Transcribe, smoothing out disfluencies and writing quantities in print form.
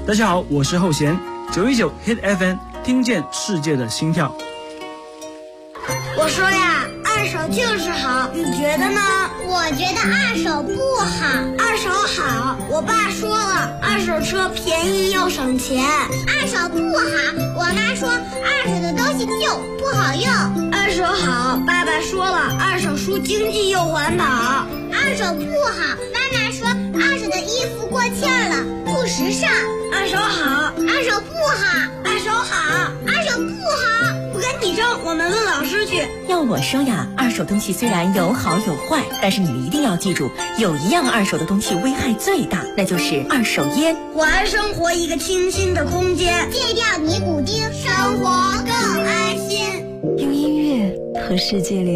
大家好，我是后弦，919 Hit FM， 听见世界的心跳。 我说呀，二手就是好，你觉得呢？ 我觉得二手不好。 二手好，我爸说了，二手车便宜又省钱。 二手不好，我妈说二手的东西旧不好用。 二手好，爸爸说了，二手书经济又环保。 二手不好，妈妈说二手的衣服过气了，不时尚。 二手好， 二手不好， 二手好， 二手不好。 不跟你争，我们问老师去。 要我说呀，二手东西虽然有好有坏，但是你们一定要记住，有一样二手的东西危害最大，那就是二手烟。 还生活一个清新的空间， 戒掉尼古丁，生活更安心。 用音乐和世界连